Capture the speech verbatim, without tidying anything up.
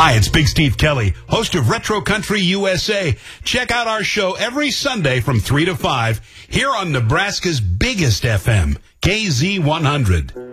Hi, it's Big Steve Kelly, host of Retro Country U S A. Check out our show every Sunday from three to five here on Nebraska's biggest F M, K Z one hundred.